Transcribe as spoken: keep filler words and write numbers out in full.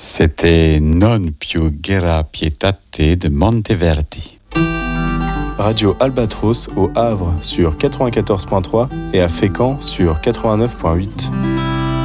C'était Non più guerra pietate de Monteverdi. Radio Albatros au Havre sur quatre-vingt-quatorze point trois et à Fécamp sur quatre-vingt-neuf point huit.